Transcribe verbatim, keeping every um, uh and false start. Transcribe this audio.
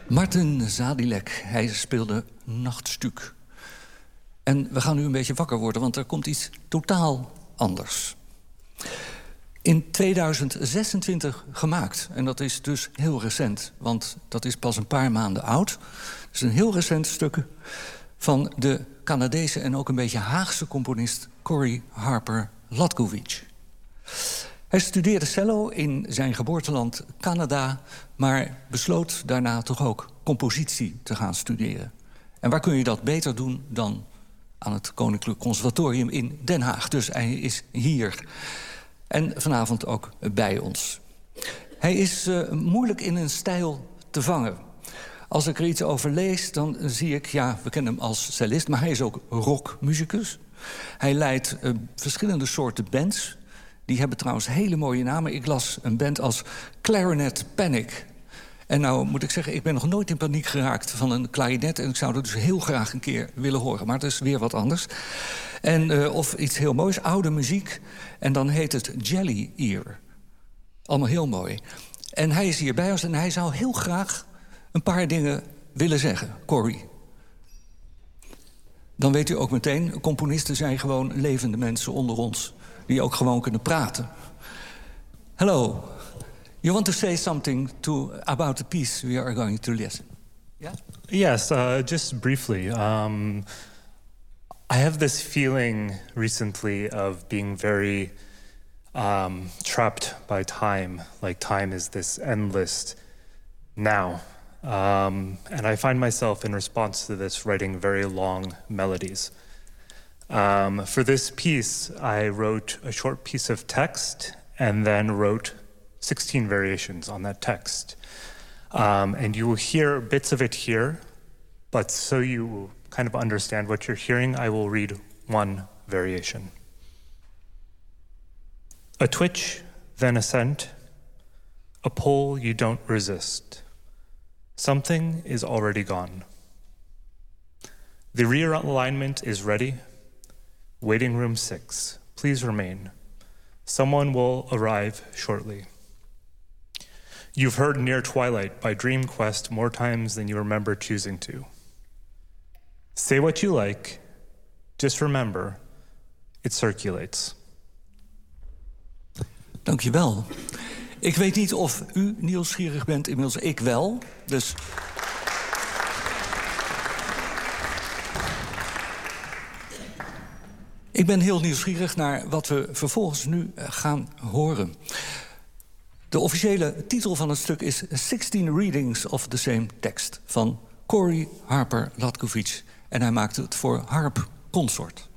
Martin Zadilek, hij speelde Nachtstuk. En we gaan nu een beetje wakker worden, want er komt iets totaal anders. In tweeduizend zesentwintig gemaakt. En dat is dus heel recent, want dat is pas een paar maanden oud. Het is een heel recent stuk van de Canadese en ook een beetje Haagse componist Cory Harper Latkovich. Hij studeerde cello in zijn geboorteland Canada, maar besloot daarna toch ook compositie te gaan studeren. En waar kun je dat beter doen dan aan het Koninklijk Conservatorium in Den Haag? Dus hij is hier. En vanavond ook bij ons. Hij is uh, moeilijk in een stijl te vangen. Als ik er iets over lees, dan zie ik... ja, we kennen hem als cellist, maar hij is ook rockmuzikus. Hij leidt uh, verschillende soorten bands. Die hebben trouwens hele mooie namen. Ik las een band als Clarinet Panic. En nou moet ik zeggen, ik ben nog nooit in paniek geraakt van een klarinet. En ik zou dat dus heel graag een keer willen horen. Maar het is weer wat anders. En, uh, of iets heel moois, oude muziek. En dan heet het Jelly Ear. Allemaal heel mooi. En hij is hier bij ons en hij zou heel graag een paar dingen willen zeggen. Cory. Dan weet u ook meteen, componisten zijn gewoon levende mensen onder ons. Die ook gewoon kunnen praten. Hello. You want to say something to, about the piece we are going to listen? Yeah? Yes, uh, just briefly. Um, I have this feeling recently of being very um, trapped by time. Like time is this endless now. Um, and I find myself in response to this writing very long melodies. Um, for this piece, I wrote a short piece of text and then wrote sixteen variations on that text. Um, and you will hear bits of it here, but so you will kind of understand what you're hearing, I will read one variation. A twitch, then a scent, a pull you don't resist. Something is already gone. The rear alignment is ready. Waiting room six, please remain. Someone will arrive shortly. You've heard Near Twilight by Dream Quest more times than you remember choosing to. Say what you like, just remember, it circulates. Dank je wel. Ik weet niet of u nieuwsgierig bent, inmiddels ik wel. Dus... Ik ben heel nieuwsgierig naar wat we vervolgens nu gaan horen. De officiële titel van het stuk is sixteen Readings of the Same Text van Cory Harper Latkovich. En hij maakte het voor Harp Consort.